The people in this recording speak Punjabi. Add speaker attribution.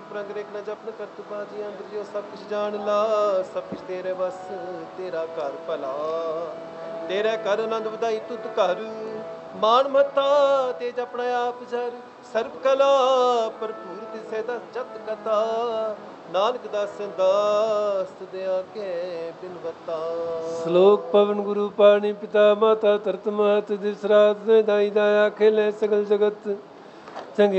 Speaker 1: ਪ੍ਰੰਗ ਰੇਖ ਨ ਜਪਨ ਕਰਤੁ ਬਾਜੀ ਅੰਦਰ ਜੋ ਸਭ ਕੁਛ ਜਾਣ ਲਾ ਸਭ ਕੁਛ ਤੇਰੇ ਬਸ ਤੇਰਾ ਘਰ ਭਲਾ ਤੇਰੇ ਕਰ ਆਨੰਦ ਵਧਾਈ ਤੁਧ ਘਰ ਮਾਨ ਮਤਾ ਤੇ ਜਪਣਾ ਆਪ ਜਰ ਸਰਬ ਕਲਾ ਭਰਪੂਰ ਤਿਸੇ ਦਾ ਜਤ ਕਥਾ ਨਾਨਕ ਦਾਸ ਦਾਸ ਦਿਆ ਕੇ ਬਿਨਵਤਾ।
Speaker 2: ਸ਼ਲੋਕ ਪਵਨ ਗੁਰੂ ਪਾਣੀ ਪਿਤਾ ਮਾਤਾ ਤਰਤ ਮਹਤ ਦਿਵਸ ਰਾਤ ਦਾਈ ਦਾਇਆ ਖੇਲੇ ਸਗਲ ਜਗਤ